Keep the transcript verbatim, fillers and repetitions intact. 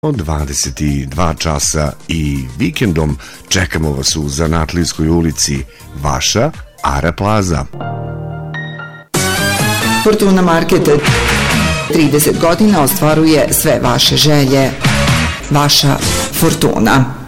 Od dvadeset dva časa i vikendom čekamo vas u Zanatlijskoj ulici, vaša Ara Plaza. Fortuna Market trideset godina ostvaruje sve vaše želje. Vaša Fortuna.